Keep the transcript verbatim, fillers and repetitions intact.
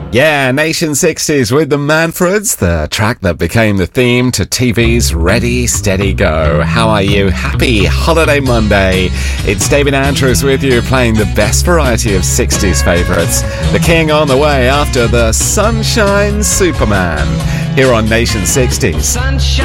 Yeah, Nation sixties with the Manfreds, the track that became the theme to T V's Ready, Steady, Go. How are you? Happy Holiday Monday. It's David Andrews with you, playing the best variety of sixties favourites. The King on the way after the Sunshine Superman here on Nation sixties. Sunshine.